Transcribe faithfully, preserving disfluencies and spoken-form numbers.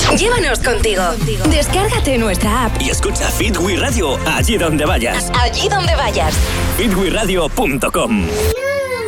Llévanos contigo. Descárgate nuestra app y escucha Fit We Radio allí donde vayas. Allí donde vayas. fit we radio punto com.